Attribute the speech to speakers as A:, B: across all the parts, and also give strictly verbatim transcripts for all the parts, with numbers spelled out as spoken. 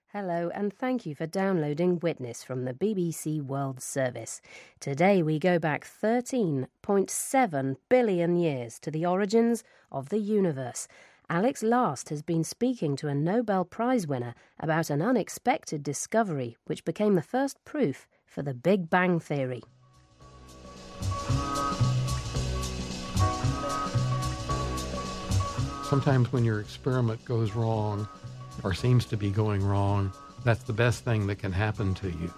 A: Hello, and thank you for downloading Witness from the B B C World Service. Today we go back thirteen point seven billion years to the origins of the universe. Alex Last has been speaking to a Nobel Prize winner about an unexpected discovery which became the first proof for the Big Bang Theory.
B: Sometimes when your experiment goes wrong, or seems to be going wrong, that's the best thing that can happen to you.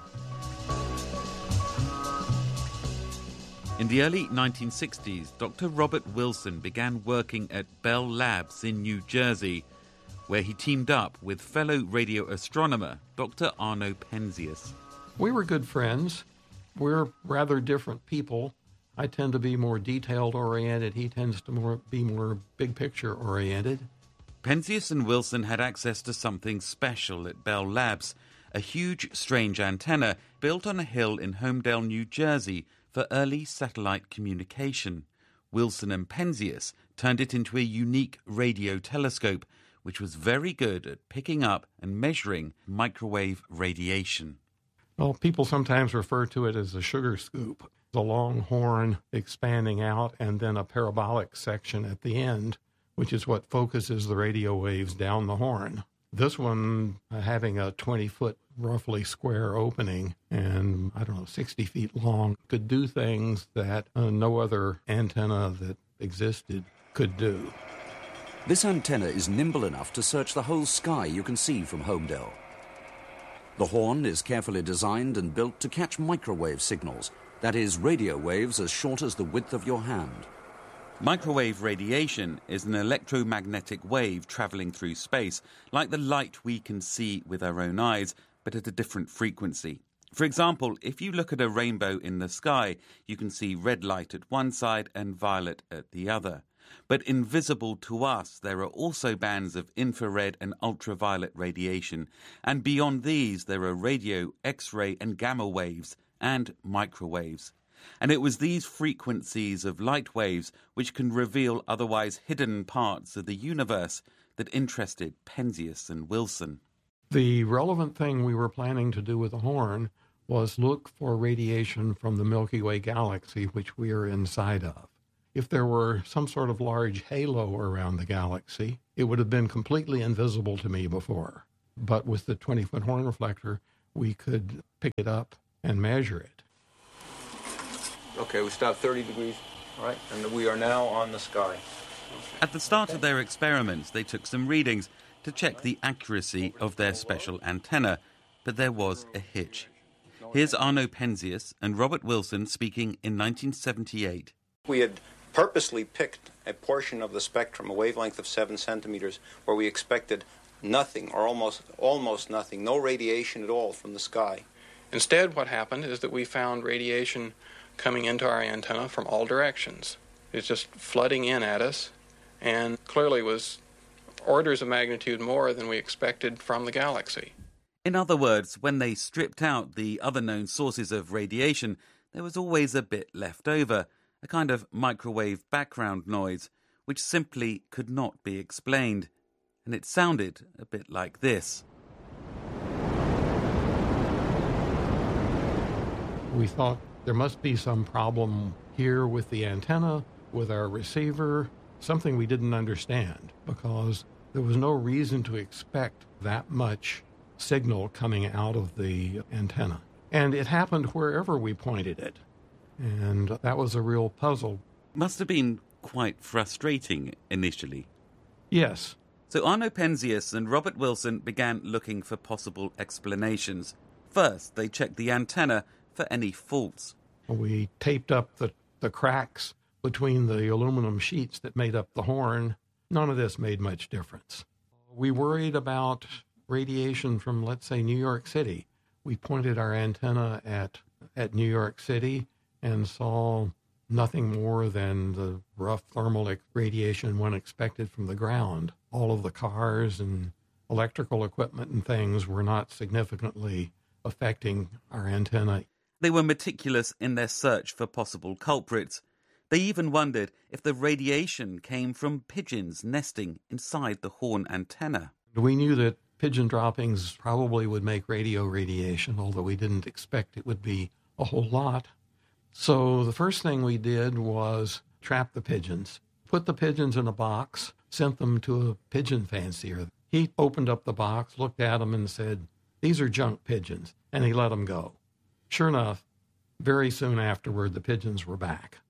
C: In the early nineteen sixties, Doctor Robert Wilson began working at Bell Labs in New Jersey, where he teamed up with fellow radio astronomer Doctor Arno Penzias.
B: We were good friends. We're rather different people. I tend to be more detailed-oriented. He tends to more, be more big-picture-oriented.
C: Penzias and Wilson had access to something special at Bell Labs, a huge, strange antenna built on a hill in Homedale, New Jersey, for early satellite communication. Wilson and Penzias turned it into a unique radio telescope, which was very good at picking up and measuring microwave radiation.
B: Well, people sometimes refer to it as a sugar scoop, the long horn expanding out and then a parabolic section at the end, which is what focuses the radio waves down the horn. This one, uh, having a twenty-foot roughly square opening and, I don't know, sixty feet long, could do things that uh, no other antenna that existed could do.
D: This antenna is nimble enough to search the whole sky you can see from Homedale. The horn is carefully designed and built to catch microwave signals, that is, radio waves as short as the width of your hand.
C: Microwave radiation is an electromagnetic wave travelling through space, like the light we can see with our own eyes, but at a different frequency. For example, if you look at a rainbow in the sky, you can see red light at one side and violet at the other. But invisible to us, there are also bands of infrared and ultraviolet radiation, and beyond these there are radio, X-ray and gamma waves, and microwaves. And it was these frequencies of light waves which can reveal otherwise hidden parts of the universe that interested Penzias and Wilson.
B: The relevant thing we were planning to do with the horn was look for radiation from the Milky Way galaxy, which we are inside of. If there were some sort of large halo around the galaxy, it would have been completely invisible to me before. But with the twenty-foot horn reflector, we could pick it up and measure it.
E: Okay, we stopped thirty degrees, all right, and we are now on the sky. Okay.
C: At the start of their experiments, they took some readings to check the accuracy of their special antenna, but there was a hitch. Here's Arno Penzias and Robert Wilson speaking in nineteen seventy-eight.
E: We had purposely picked a portion of the spectrum, a wavelength of seven centimeters, where we expected nothing or almost almost nothing, no radiation at all from the sky.
F: Instead, what happened is that we found radiation coming into our antenna from all directions. It's just flooding in at us, and clearly was orders of magnitude more than we expected from the galaxy.
C: In other words, when they stripped out the other known sources of radiation, there was always a bit left over, a kind of microwave background noise, which simply could not be explained. And it sounded a bit like this.
B: We thought there must be some problem here with the antenna, with our receiver, something we didn't understand, because there was no reason to expect that much signal coming out of the antenna. And it happened wherever we pointed it. And that was a real puzzle.
C: Must have been quite frustrating initially.
B: Yes.
C: So Arno Penzias and Robert Wilson began looking for possible explanations. First, they checked the antenna for any faults.
B: We taped up the, the cracks between the aluminum sheets that made up the horn. None of this made much difference. We worried about radiation from, let's say, New York City. We pointed our antenna at, at New York City and saw nothing more than the rough thermal radiation one expected from the ground. All of the cars and electrical equipment and things were not significantly affecting our antenna.
C: They were meticulous in their search for possible culprits. They even wondered if the radiation came from pigeons nesting inside the horn antenna.
B: We knew that pigeon droppings probably would make radio radiation, although we didn't expect it would be a whole lot. So the first thing we did was trap the pigeons, put the pigeons in a box, sent them to a pigeon fancier. He opened up the box, looked at them, and said, "These are junk pigeons," and he let them go. Sure enough, very soon afterward, the pigeons were back.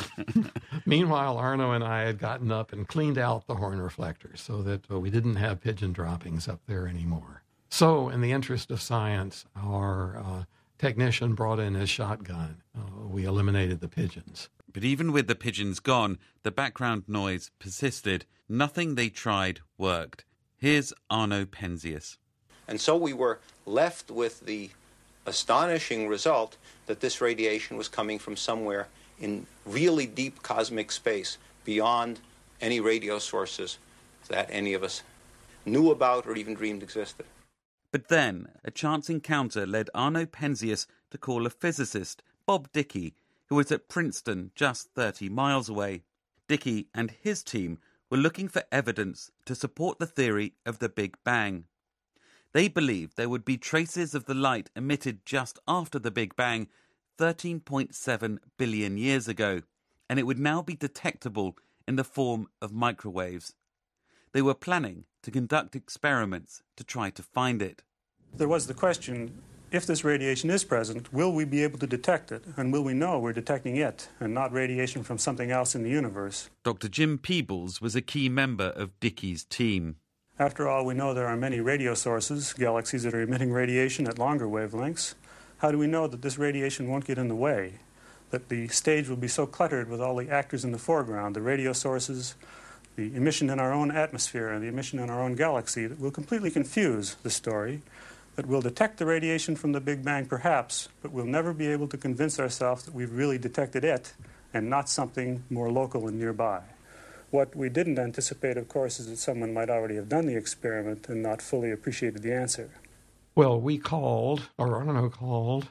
B: Meanwhile, Arno and I had gotten up and cleaned out the horn reflectors so that uh, we didn't have pigeon droppings up there anymore. So, in the interest of science, our uh, technician brought in his shotgun. Uh, we eliminated the pigeons.
C: But even with the pigeons gone, the background noise persisted. Nothing they tried worked. Here's Arno Penzias.
E: And so we were left with the astonishing result that this radiation was coming from somewhere in really deep cosmic space beyond any radio sources that any of us knew about or even dreamed existed.
C: But then, a chance encounter led Arno Penzias to call a physicist, Bob Dicke, who was at Princeton just thirty miles away. Dicke and his team were looking for evidence to support the theory of the Big Bang. They believed there would be traces of the light emitted just after the Big Bang thirteen point seven billion years ago, and it would now be detectable in the form of microwaves. They were planning to conduct experiments to try to find it.
G: There was the question, if this radiation is present, will we be able to detect it? And will we know we're detecting it and not radiation from something else in the universe?
C: Doctor Jim Peebles was a key member of Dicke's team.
G: After all, we know there are many radio sources, galaxies that are emitting radiation at longer wavelengths. How do we know that this radiation won't get in the way? That the stage will be so cluttered with all the actors in the foreground, the radio sources, the emission in our own atmosphere and the emission in our own galaxy, that will completely confuse the story, that we'll detect the radiation from the Big Bang perhaps, but we'll never be able to convince ourselves that we've really detected it and not something more local and nearby. What we didn't anticipate, of course, is that someone might already have done the experiment and not fully appreciated the answer.
B: Well, we called, or Arno called,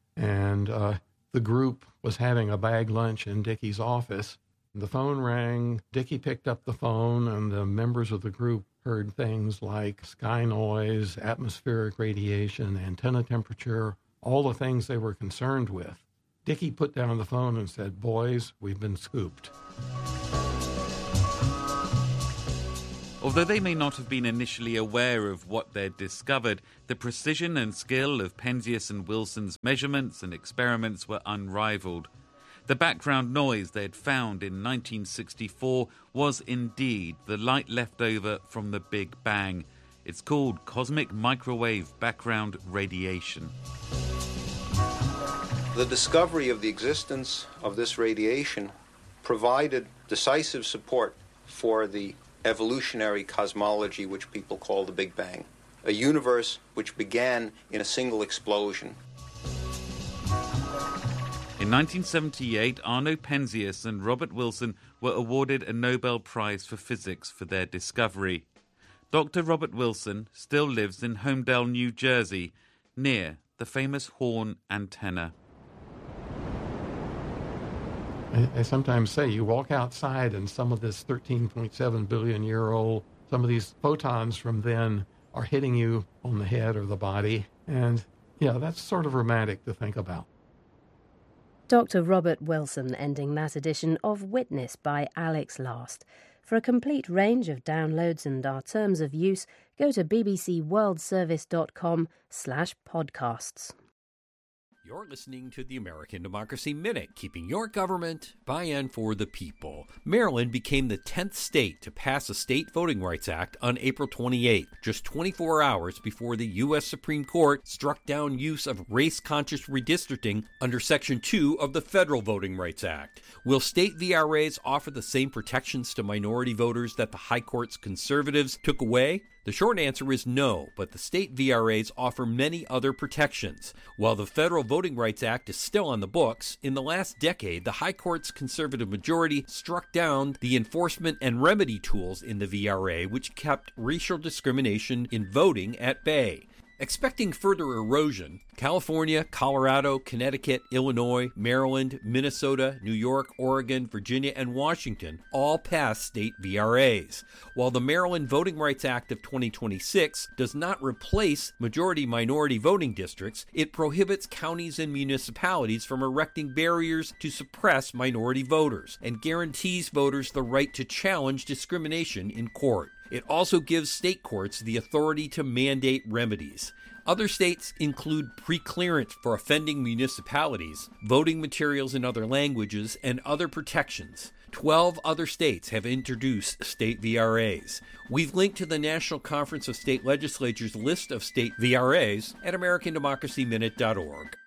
B: and uh, the group was having a bag lunch in Dicke's office. The phone rang, Dicke picked up the phone, and the members of the group heard things like sky noise, atmospheric radiation, antenna temperature, all the things they were concerned with. Dicke put down the phone and said, "Boys, we've been scooped."
C: Although they may not have been initially aware of what they'd discovered, the precision and skill of Penzias and Wilson's measurements and experiments were unrivaled. The background noise they had found in nineteen sixty-four was indeed the light left over from the Big Bang. It's called cosmic microwave background radiation.
E: The discovery of the existence of this radiation provided decisive support for the evolutionary cosmology which people call the Big Bang, a universe which began in a single explosion.
C: In nineteen seventy-eight, Arno Penzias and Robert Wilson were awarded a Nobel Prize for Physics for their discovery. Doctor Robert Wilson still lives in Homedale, New Jersey, near the famous Horn antenna.
B: I, I sometimes say you walk outside and some of this thirteen point seven billion year old, some of these photons from then are hitting you on the head or the body. And yeah, that's sort of romantic to think about.
A: Doctor Robert Wilson ending that edition of Witness by Alex Last. For a complete range of downloads and our terms of use, go to bbcworldservice.com slash podcasts.
H: You're listening to the American Democracy Minute, keeping your government by and for the people. Maryland became the tenth state to pass a state voting rights act on April twenty-eighth, just twenty-four hours before the U S Supreme Court struck down use of race-conscious redistricting under Section two of the Federal Voting Rights Act. Will state V R As offer the same protections to minority voters that the High Court's conservatives took away? The short answer is no, but the state V R As offer many other protections. While the Federal Voting Rights Act is still on the books, in the last decade, the High Court's conservative majority struck down the enforcement and remedy tools in the V R A, which kept racial discrimination in voting at bay. Expecting further erosion, California, Colorado, Connecticut, Illinois, Maryland, Minnesota, New York, Oregon, Virginia, and Washington all passed state V R As. While the Maryland Voting Rights Act of twenty twenty-six does not replace majority-minority voting districts, it prohibits counties and municipalities from erecting barriers to suppress minority voters and guarantees voters the right to challenge discrimination in court. It also gives state courts the authority to mandate remedies. Other states include pre-clearance for offending municipalities, voting materials in other languages, and other protections. Twelve other states have introduced state V R As. We've linked to the National Conference of State Legislatures list of state V R As at American Democracy Minute dot org.